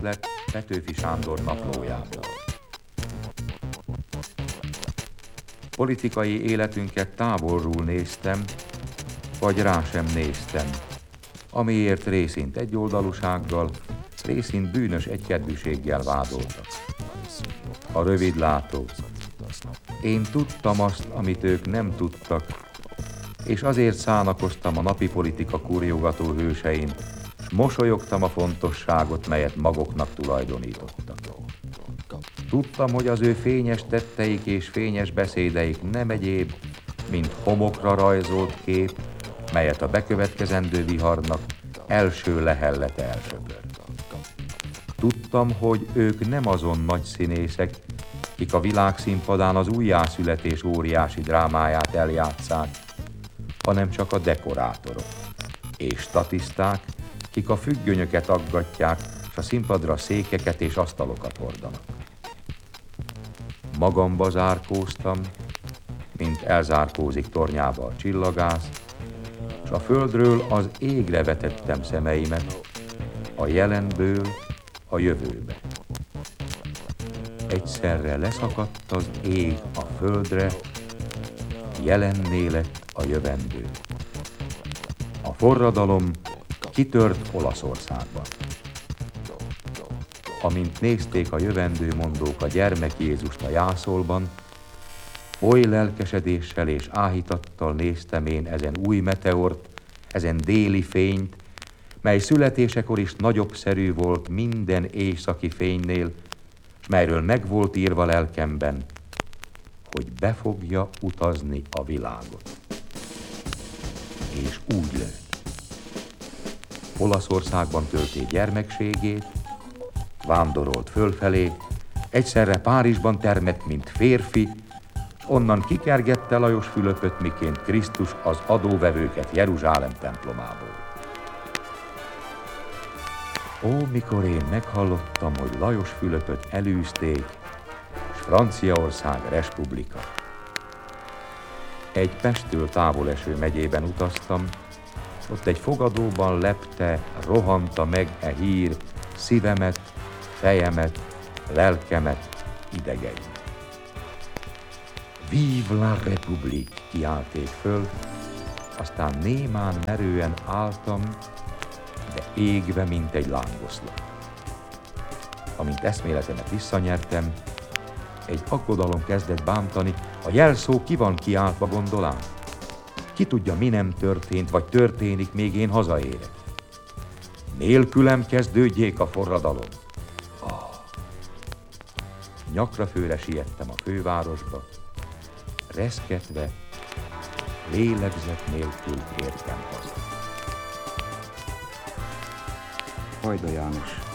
Részlet Petőfi Sándor naplójából. Politikai életünket távolról néztem, vagy rá sem néztem, amiért részint egyoldalúsággal, részint bűnös egykedvűséggel vádoltak. A rövidlátó. Én tudtam azt, amit ők nem tudtak, és azért szánakoztam a napi politika kurjogató hősein, s mosolyogtam a fontosságot, melyet maguknak tulajdonítottak. Tudtam, hogy az ő fényes tetteik és fényes beszédeik nem egyéb, mint homokra rajzolt kép, melyet a bekövetkezendő viharnak első lehellete elsöpör. Tudtam, hogy ők nem azon nagy színészek, kik a világszínpadán az újjászületés óriási drámáját eljátszák, hanem csak a dekorátorok és statiszták, kik a függönyöket aggatják, s a színpadra székeket és asztalokat hordanak. Magamba zárkóztam, mint elzárkózik tornyába a csillagász, s a földről az égre vetettem szemeimet, a jelenből a jövőbe. Egyszerre leszakadt az ég a földre, jelenné lett a jövendő. A forradalom kitört Olaszországban. Amint nézték a jövendőmondók a gyermek Jézust a jászolban, oly lelkesedéssel és áhítattal néztem én ezen új meteort, ezen déli fényt, mely születésekor is nagyobb szerű volt minden éjszaki fénynél, s melyről meg volt írva lelkemben, hogy be fogja utazni a világot. És úgy lőtt. Olaszországban tölté gyermekségét, vándorolt fölfelé, egyszerre Párizsban termett, mint férfi, s onnan kikergette Lajos Fülöpöt, miként Krisztus az adóvevőket Jeruzsálem templomából. Ó, mikor én meghallottam, hogy Lajos Fülöpöt elűzték, s Franciaország respublika. Egy Pesttől távol eső megyében utaztam, ott egy fogadóban lepte, rohanta meg e hír szívemet, fejemet, lelkemet, idegeit. Vive la République, kiálték föl, aztán némán merően álltam, de égve, mint egy lángoszlop. Amint eszméletemet visszanyertem, egy aggodalom kezdett bántani, a jelszó ki van kiáltva, gondolám. Ki tudja, mi nem történt, vagy történik, még én hazaérek. Nélkülem kezdődjék a forradalom. Nyakrafőre siettem a fővárosba, reszketve, lélegzet nélkül értem haza. Hajda János.